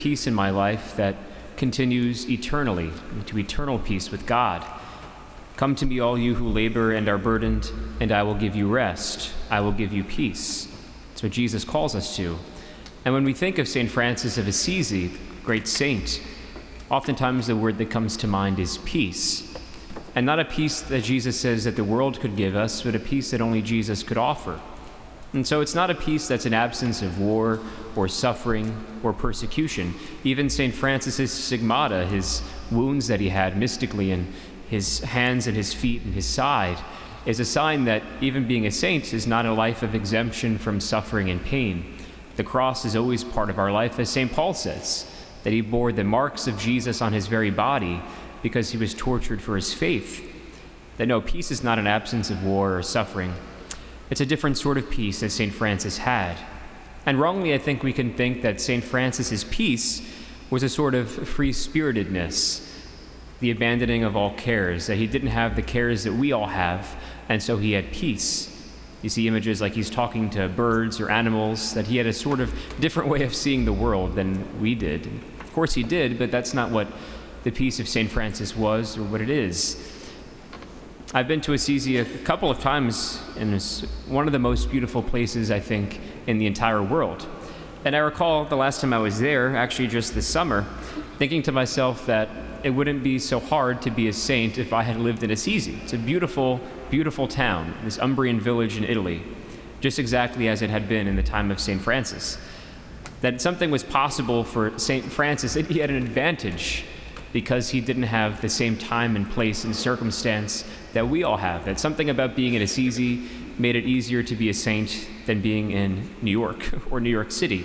peace in my life that continues eternally, into eternal peace with God. Come to me, all you who labor and are burdened, and I will give you rest. I will give you peace. That's what Jesus calls us to. And when we think of St. Francis of Assisi, great saint, oftentimes the word that comes to mind is peace. And not a peace that Jesus says that the world could give us, but a peace that only Jesus could offer. And so it's not a peace that's an absence of war or suffering or persecution. Even St. Francis's stigmata, his wounds that he had mystically in his hands and his feet and his side, is a sign that even being a saint is not a life of exemption from suffering and pain. The cross is always part of our life, as St. Paul says, that he bore the marks of Jesus on his very body because he was tortured for his faith. That no, peace is not an absence of war or suffering. It's a different sort of peace that St. Francis had. And wrongly, I think we can think that St. Francis's peace was a sort of free-spiritedness, the abandoning of all cares, that he didn't have the cares that we all have, and so he had peace. You see images like he's talking to birds or animals, that he had a sort of different way of seeing the world than we did. Of course he did, but that's not what the peace of St. Francis was or what it is. I've been to Assisi a couple of times, and it's one of the most beautiful places, I think, in the entire world. And I recall the last time I was there, actually just this summer, thinking to myself that it wouldn't be so hard to be a saint if I had lived in Assisi. It's a beautiful, beautiful town, this Umbrian village in Italy, just exactly as it had been in the time of St. Francis. That something was possible for St. Francis, that he had an advantage because he didn't have the same time and place and circumstance that we all have. That something about being in Assisi made it easier to be a saint than being in New York or New York City.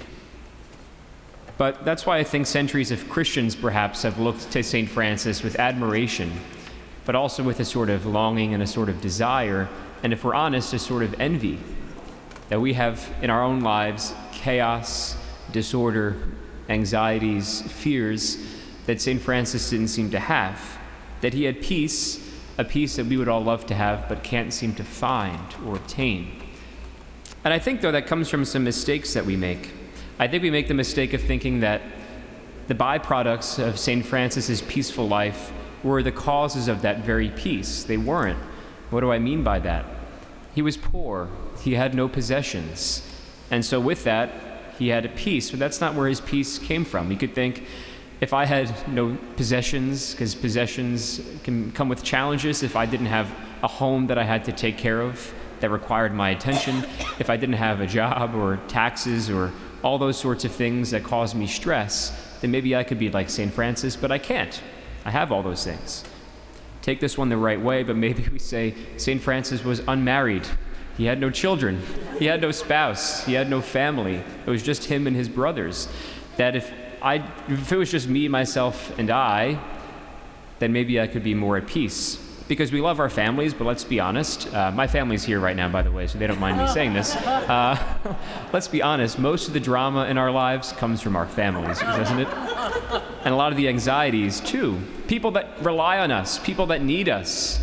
But that's why I think centuries of Christians perhaps have looked to St. Francis with admiration, but also with a sort of longing and a sort of desire, and if we're honest, a sort of envy, that we have in our own lives chaos, disorder, anxieties, fears that St. Francis didn't seem to have, that he had peace, a peace that we would all love to have but can't seem to find or obtain. And I think, though, that comes from some mistakes that we make. I think we make the mistake of thinking that the byproducts of St. Francis's peaceful life were the causes of that very peace. They weren't. What do I mean by that? He was poor. He had no possessions. And so with that, he had a peace, but that's not where his peace came from. You could think, if I had no possessions, because possessions can come with challenges, if I didn't have a home that I had to take care of that required my attention, if I didn't have a job or taxes or all those sorts of things that cause me stress, then maybe I could be like St. Francis, but I can't. I have all those things. Take this one the right way, but maybe we say St. Francis was unmarried. He had no children. He had no spouse. He had no family. It was just him and his brothers. That if it was just me, myself, and I, then maybe I could be more at peace. Because we love our families, but let's be honest. My family's here right now, by the way, so they don't mind me saying this. Let's be honest, most of the drama in our lives comes from our families, doesn't it? And a lot of the anxieties, too. People that rely on us, people that need us.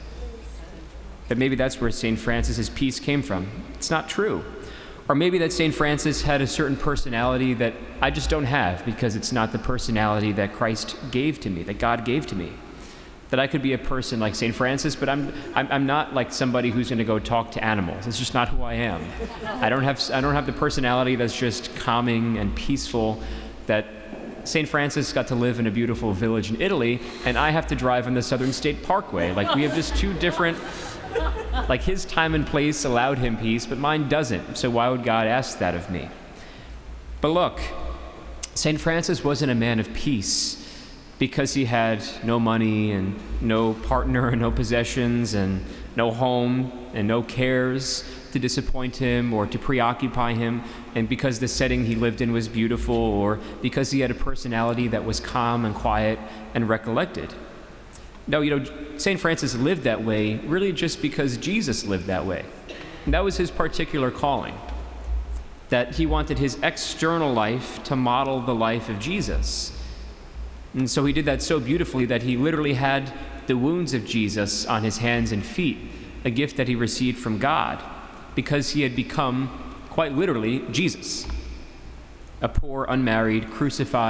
But maybe that's where St. Francis's peace came from. It's not true. Or maybe that St. Francis had a certain personality that I just don't have because it's not the personality that Christ gave to me, that God gave to me. That I could be a person like St. Francis, but I'm not like somebody who's going to go talk to animals. It's just not who I am. I don't have the personality that's just calming and peaceful. That St. Francis got to live in a beautiful village in Italy, and I have to drive on the Southern State Parkway. Like, we have just two different. Like, his time and place allowed him peace, but mine doesn't. So why would God ask that of me? But look, St. Francis wasn't a man of peace because he had no money and no partner and no possessions and no home and no cares to disappoint him or to preoccupy him, and because the setting he lived in was beautiful, or because he had a personality that was calm and quiet and recollected. No, St. Francis lived that way really just because Jesus lived that way. And that was his particular calling, that he wanted his external life to model the life of Jesus. And so he did that so beautifully that he literally had the wounds of Jesus on his hands and feet, a gift that he received from God, because he had become, quite literally, Jesus. a poor, unmarried, crucified,